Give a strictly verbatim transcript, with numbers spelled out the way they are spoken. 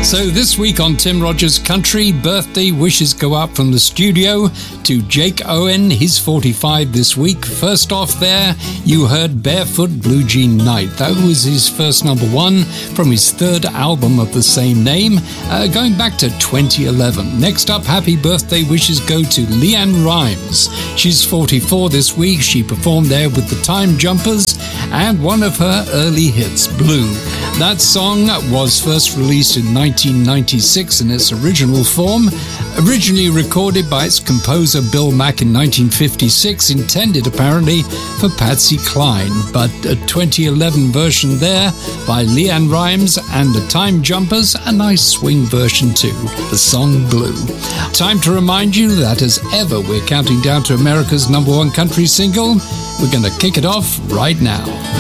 So this week on Tim Rogers Country, birthday wishes go up from the studio to Jake Owen. He's forty-five this week. First off there, you heard Barefoot Blue Jean Night. That was his first number one from his third album of the same name, uh, going back to twenty eleven. Next up, happy birthday wishes go to Leanne Rimes. She's forty-four this week. She performed there with the Time Jumpers and one of her early hits, Blue. That song was first released in nineteen ninety-six in its original form, originally recorded by its composer Bill Mack in nineteen fifty-six, intended apparently for Patsy Cline, but a twenty eleven version there by Leanne Rimes and the Time Jumpers, a nice swing version too, the song Blue. Time to remind you that as ever we're counting down to America's number one country single. We're going to kick it off right now.